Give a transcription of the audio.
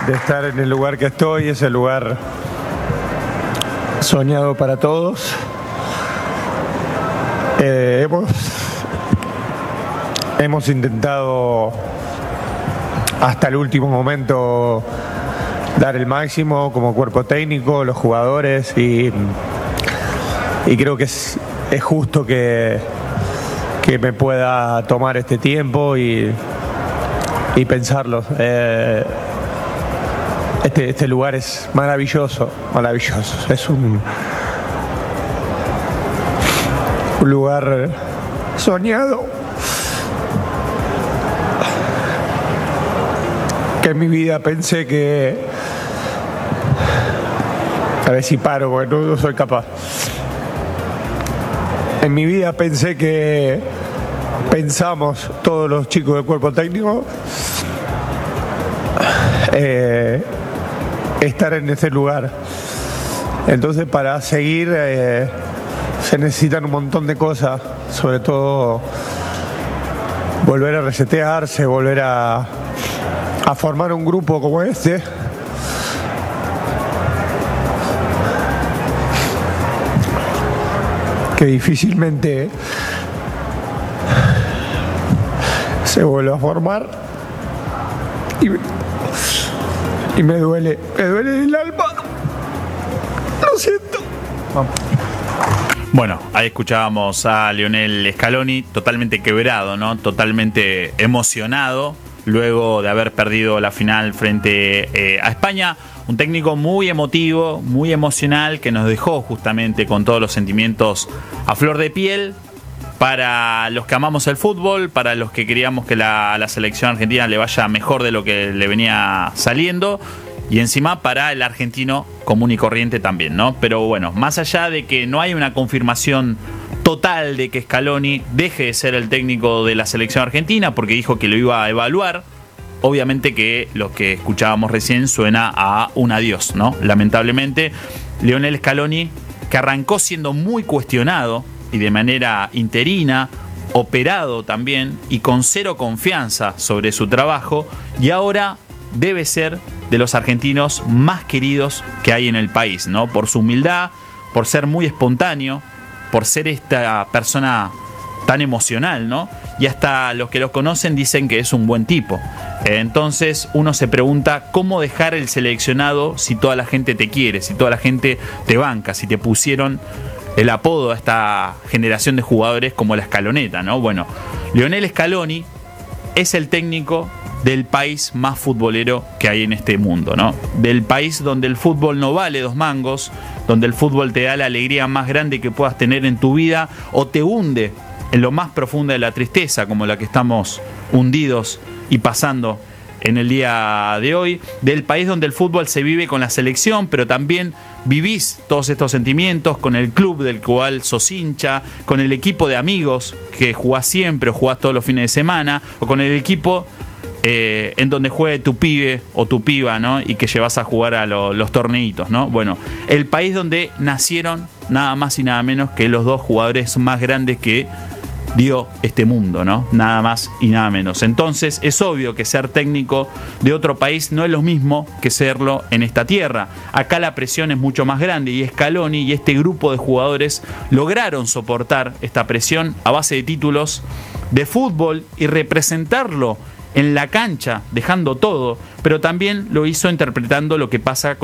de estar en el lugar que estoy, es el lugar soñado para todos. Hemos intentado hasta el último momento dar el máximo como cuerpo técnico, los jugadores, y creo que es justo que me pueda tomar este tiempo y pensarlo. Este lugar es maravilloso. Es un lugar soñado, que en mi vida pensé que... A ver si paro, porque no soy capaz. En mi vida pensamos todos los chicos del cuerpo técnico estar en ese lugar. Entonces, para seguir se necesitan un montón de cosas, sobre todo volver a resetearse, volver a formar un grupo como este, que difícilmente se vuelve a formar, y me duele el alma. Lo siento. Bueno, ahí escuchábamos a Lionel Scaloni totalmente quebrado, ¿no? Totalmente emocionado luego de haber perdido la final frente a España. Un técnico muy emotivo, muy emocional, que nos dejó justamente con todos los sentimientos a flor de piel. Para los que amamos el fútbol, para los que queríamos que a la selección argentina le vaya mejor de lo que le venía saliendo, y encima para el argentino común y corriente también, ¿no? Pero bueno, más allá de que no hay una confirmación total de que Scaloni deje de ser el técnico de la selección argentina, porque dijo que lo iba a evaluar, obviamente que lo que escuchábamos recién suena a un adiós, ¿no? Lamentablemente, Lionel Scaloni, que arrancó siendo muy cuestionado y de manera interina, operado también y con cero confianza sobre su trabajo, y ahora debe ser de los argentinos más queridos que hay en el país, ¿no? Por su humildad, por ser muy espontáneo, por ser esta persona tan emocional, ¿no? Y hasta los que lo conocen dicen que es un buen tipo. Entonces uno se pregunta cómo dejar el seleccionado si toda la gente te quiere, si toda la gente te banca, si te pusieron el apodo a esta generación de jugadores como la Scaloneta, ¿no? Bueno, Lionel Scaloni es el técnico del país más futbolero que hay en este mundo, ¿no? Del país donde el fútbol no vale dos mangos, donde el fútbol te da la alegría más grande que puedas tener en tu vida, o te hunde en lo más profundo de la tristeza, como la que estamos hundidos y pasando en el día de hoy. Del país donde el fútbol se vive con la selección, pero también vivís todos estos sentimientos con el club del cual sos hincha, con el equipo de amigos que jugás siempre o jugás todos los fines de semana, o con el equipo en donde juegue tu pibe o tu piba, ¿no? Y que llevas a jugar a los torneitos, ¿no? Bueno, el país donde nacieron nada más y nada menos que los dos jugadores más grandes que dio este mundo, ¿no? Nada más y nada menos. Entonces es obvio que ser técnico de otro país no es lo mismo que serlo en esta tierra. Acá la presión es mucho más grande, y Scaloni y este grupo de jugadores lograron soportar esta presión a base de títulos de fútbol y representarlo en la cancha, dejando todo, pero también lo hizo interpretando lo que pasa